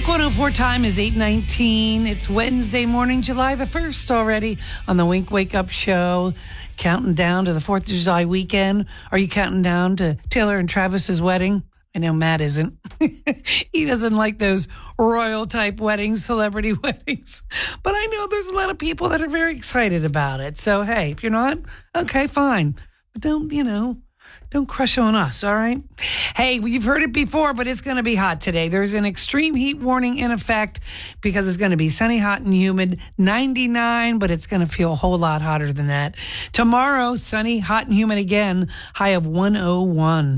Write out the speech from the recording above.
Wink 104 time is 8:19. It's Wednesday morning, July the 1st already on the Wink Wake Up Show. Counting down to the 4th of July weekend. Are you counting down to Taylor and Travis's wedding? I know Matt isn't. He doesn't like those royal type weddings, celebrity weddings. But I know there's a lot of people that are very excited about it. So, hey, if you're not, okay, fine. But don't crush on us, all right? Hey, you've heard it before, but it's going to be hot today. There's an extreme heat warning in effect because it's going to be sunny, hot, and humid. 99, but it's going to feel a whole lot hotter than that. Tomorrow, sunny, hot, and humid again. High of 101.